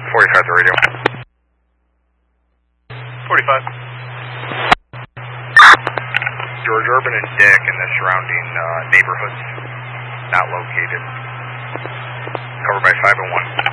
45 the radio. 45. George, Urban and Dick and the surrounding neighborhoods not located. Covered by 501.